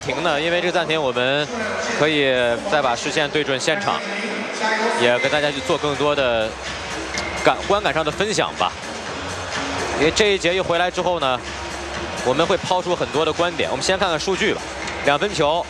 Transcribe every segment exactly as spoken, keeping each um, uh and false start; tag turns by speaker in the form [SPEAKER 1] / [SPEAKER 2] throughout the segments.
[SPEAKER 1] 停呢，因为这个暂停，我们可以再把视线对准现场，也跟大家去做更多的感观感上的分享吧。因为这一节一回来之后呢，我们会抛出很多的观点。我们先看看数据吧。两分球，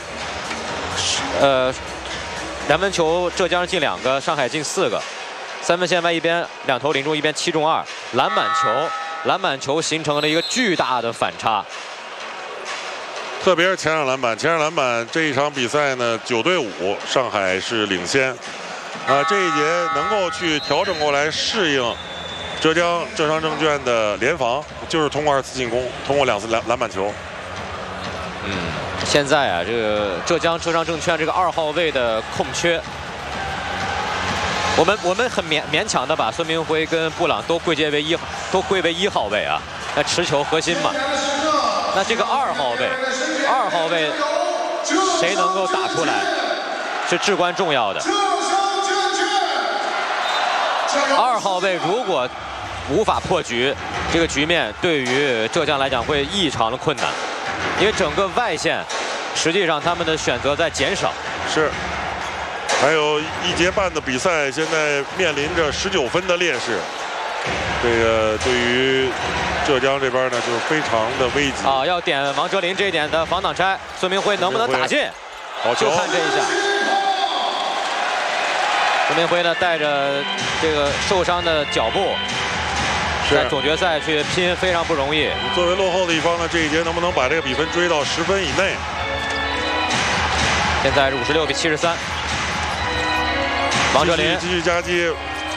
[SPEAKER 1] 呃，两分球浙江进两个，上海进四个。三分线外一边两投零中，一边七中二。篮板球，篮板球形成了一个巨大的反差。
[SPEAKER 2] 特别是前场篮板，前场篮板这一场比赛呢，九对五，上海是领先。啊，这一节能够去调整过来适应浙江浙商证券的联防，就是通过二次进攻，通过两次篮篮板球。
[SPEAKER 1] 嗯，现在啊，这个浙江浙商证券这个二号位的空缺，我们我们很勉勉强的把孙铭徽跟布朗都归结为一都归为一号位啊，那持球核心嘛。那这个二号位。 二号位谁能够打出来，是至关重要的。二号位如果无法破局，这个局面对于浙江来讲会异常的困难，因为整个外线实际上他们的选择在减少。
[SPEAKER 2] 是，还有一节半的比赛，现在面临着十九分的劣势。这个对于 浙江这边呢，就是非常的危急
[SPEAKER 1] 啊！要点王哲林这一点的防挡拆，孙铭徽能不能打进？
[SPEAKER 2] 好球！
[SPEAKER 1] 就看这一下。孙铭徽呢，带着这个受伤的脚步，在总决赛去拼非常不容易。
[SPEAKER 2] 作为落后的一方呢，这一节能不能把这个比分追到十分以内？
[SPEAKER 1] 现在是五十六比七十三。王哲林
[SPEAKER 2] 继续夹击。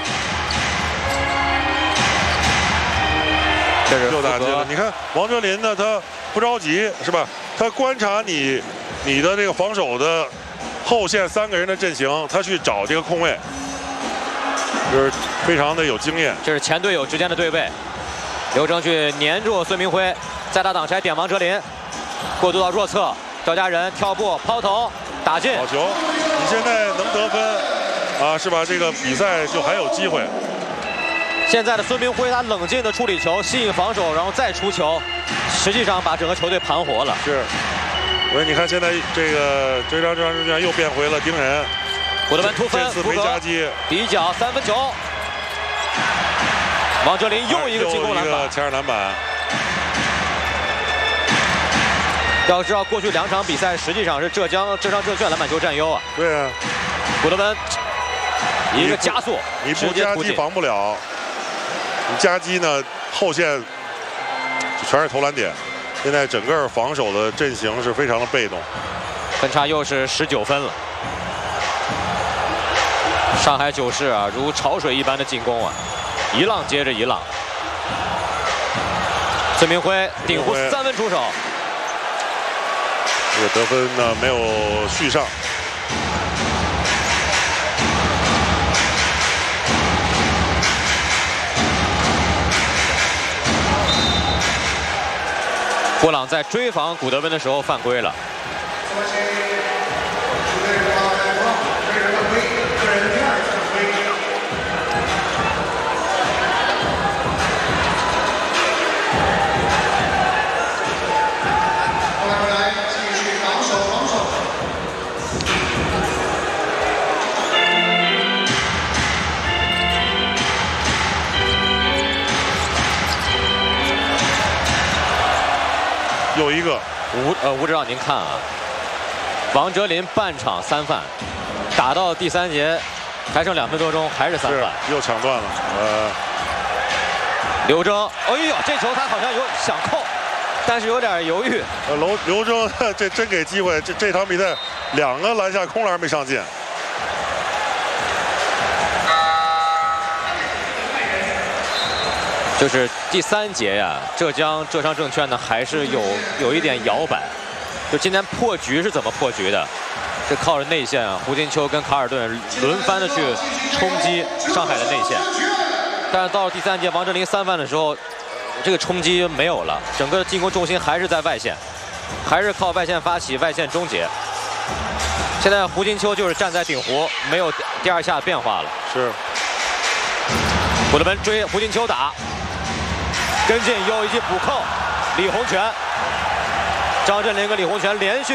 [SPEAKER 1] 这是
[SPEAKER 2] 又打进了。你看王哲林呢，他不着急是吧？他观察你你的这个防守的后线三个人的阵型，他去找这个空位，就是非常的有经验。
[SPEAKER 1] 这是前队友之间的对位，刘铮去黏住孙铭徽，再打挡拆点王哲林，过渡到弱侧，赵家人跳步抛投打进。
[SPEAKER 2] 好球！你现在能得分啊，是吧？这个比赛就还有机会。
[SPEAKER 1] 现在的孙铭徽，他冷静的处理球，吸引防守，然后再出球，实际上把整个球队盘活了。
[SPEAKER 2] 是，所以你看现在这个浙江浙商证券又变回了盯人，
[SPEAKER 1] 古德文突分，
[SPEAKER 2] 这次没夹击，
[SPEAKER 1] 底角三分球，王哲林又一个进攻篮板，
[SPEAKER 2] 前场篮板。
[SPEAKER 1] 要知道，过去两场比赛实际上是浙江浙商证券篮板球占优啊。
[SPEAKER 2] 对啊，
[SPEAKER 1] 古德文一个加速，
[SPEAKER 2] 你不夹击防不了。 你夹击呢，后线全是投篮点，现在整个防守的阵型是非常的被动，
[SPEAKER 1] 分差又是十九分了。上海九世啊，如潮水一般的进攻啊，一浪接着一浪。孙铭徽顶弧三分出手，
[SPEAKER 2] 这个得分呢没有续上。 布朗在追防古德温的时候犯规了。又一个
[SPEAKER 1] 吴呃吴指导，您看啊，王哲林半场三犯，打到第三节还剩两分多钟，还是三犯，
[SPEAKER 2] 又抢断了。呃，
[SPEAKER 1] 刘铮，哎呦，这球他好像有想扣，但是有点犹豫。
[SPEAKER 2] 呃，刘刘铮这真给机会，这这场比赛两个篮下空篮没上进。
[SPEAKER 1] 就是第三节呀，浙江浙商证券呢还是有有一点摇摆。就今天破局是怎么破局的？是靠着内线啊，胡金秋跟卡尔顿轮番的去冲击上海的内线。但是到了第三节，王哲林三犯的时候，这个冲击没有了，整个进攻重心还是在外线，还是靠外线发起，外线终结。现在胡金秋就是站在顶弧，没有第二下变化了。
[SPEAKER 2] 是。
[SPEAKER 1] 古德文追胡金秋打。 跟进又一记补扣，李洪权、张镇麟跟李洪权连续。